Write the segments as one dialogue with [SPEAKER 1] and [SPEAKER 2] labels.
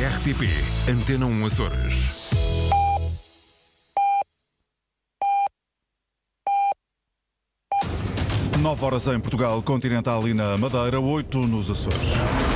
[SPEAKER 1] RTP Antena 1 Açores.
[SPEAKER 2] Nove horas em Portugal Continental e na Madeira, 8 nos Açores.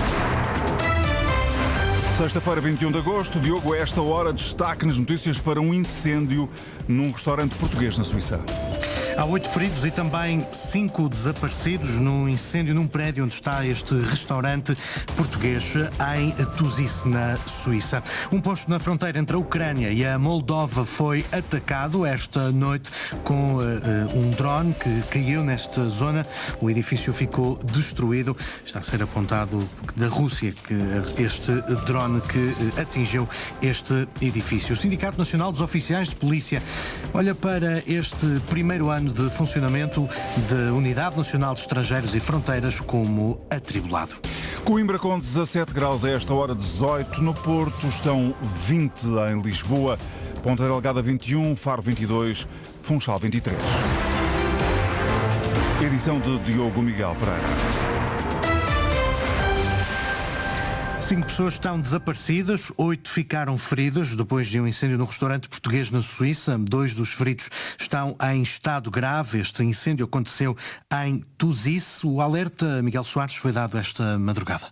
[SPEAKER 2] Sexta-feira, 21 de agosto. Diogo, a esta hora, destaque nas notícias para um incêndio num restaurante português na Suíça.
[SPEAKER 3] Há 8 feridos e também 5 desaparecidos num incêndio num prédio onde está este restaurante português em Tuzice, na Suíça. Um posto na fronteira entre a Ucrânia e a Moldova foi atacado esta noite com um drone que caiu nesta zona. O edifício ficou destruído. Está a ser apontado da Rússia que este drone que atingiu este edifício. O Sindicato Nacional dos Oficiais de Polícia olha para este primeiro ano de funcionamento da Unidade Nacional de Estrangeiros e Fronteiras como atribulado.
[SPEAKER 2] Coimbra com 17 graus a esta hora, 18 no Porto, estão 20 em Lisboa, Ponta Delgada 21, Faro 22, Funchal 23. Edição de Diogo Miguel Pereira.
[SPEAKER 3] 5 pessoas estão desaparecidas, 8 ficaram feridas depois de um incêndio num restaurante português na Suíça. 2 dos feridos estão em estado grave. Este incêndio aconteceu em Tuzice. O alerta, Miguel Soares, foi dado esta madrugada.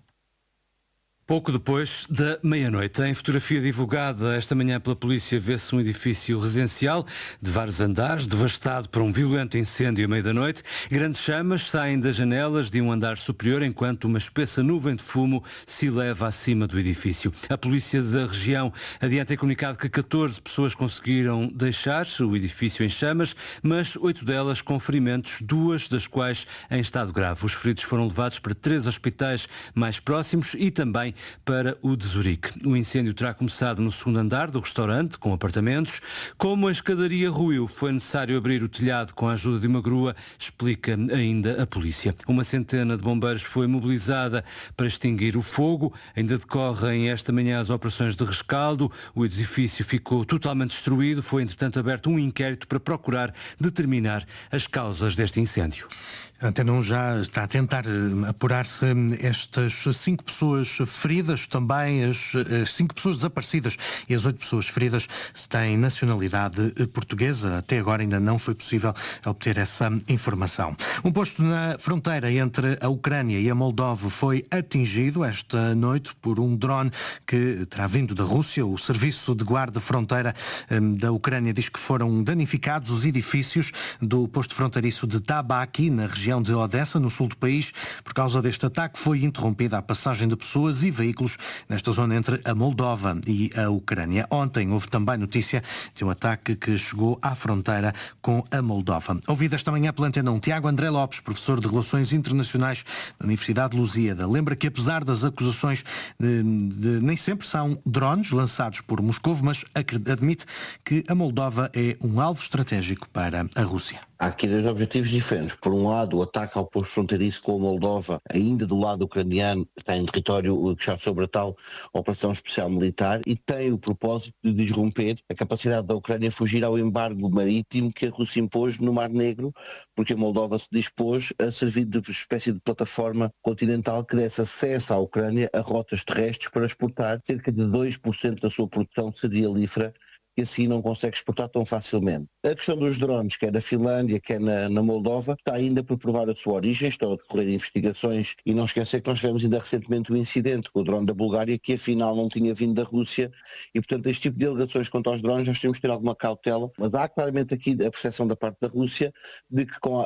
[SPEAKER 4] Pouco depois da meia-noite. Em fotografia divulgada esta manhã pela polícia, vê-se um edifício residencial de vários andares, devastado por um violento incêndio à meia da noite. Grandes chamas saem das janelas de um andar superior, enquanto uma espessa nuvem de fumo se eleva acima do edifício. A polícia da região adianta em comunicado que 14 pessoas conseguiram deixar o edifício em chamas, mas 8 delas com ferimentos, 2 das quais em estado grave. Os feridos foram levados para 3 hospitais mais próximos e também para o de Zurique. O incêndio terá começado no segundo andar do restaurante, com apartamentos. Como a escadaria ruiu, foi necessário abrir o telhado com a ajuda de uma grua, explica ainda a polícia. Uma centena de bombeiros foi mobilizada para extinguir o fogo. Ainda decorrem esta manhã as operações de rescaldo. O edifício ficou totalmente destruído. Foi, entretanto, aberto um inquérito para procurar determinar as causas deste incêndio.
[SPEAKER 3] A Antena 1 já está a tentar apurar-se estas 5 pessoas feridas, também as 5 pessoas desaparecidas e as 8 pessoas feridas têm nacionalidade portuguesa. Até agora ainda não foi possível obter essa informação. Um posto na fronteira entre a Ucrânia e a Moldova foi atingido esta noite por um drone que terá vindo da Rússia. O Serviço de Guarda Fronteira da Ucrânia diz que foram danificados os edifícios do posto fronteiriço de Tabaki, na região de Odessa, no sul do país. Por causa deste ataque foi interrompida a passagem de pessoas e veículos nesta zona entre a Moldova e a Ucrânia. Ontem houve também notícia de um ataque que chegou à fronteira com a Moldova. Ouvido esta manhã pela Antena 1, Tiago André Lopes, professor de Relações Internacionais da Universidade de Lusíada, lembra que apesar das acusações nem sempre são drones lançados por Moscovo, mas admite que a Moldova é um alvo estratégico para a Rússia.
[SPEAKER 5] Há aqui 2 objetivos diferentes. Por um lado, o ataque ao posto fronteiriço com a Moldova, ainda do lado ucraniano, que está em território que está sobre a tal operação especial militar, e tem o propósito de desromper a capacidade da Ucrânia fugir ao embargo marítimo que a Rússia impôs no Mar Negro, porque a Moldova se dispôs a servir de espécie de plataforma continental que desse acesso à Ucrânia a rotas terrestres para exportar. Cerca de 2% da sua produção cerealífera, que assim não consegue exportar tão facilmente. A questão dos drones, quer na Finlândia, quer na Moldova, está ainda por provar a sua origem, estão a decorrer investigações e não esquecer que nós tivemos ainda recentemente um incidente com o drone da Bulgária que afinal não tinha vindo da Rússia e portanto este tipo de alegações quanto aos drones nós temos de ter alguma cautela, mas há claramente aqui a percepção da parte da Rússia de que com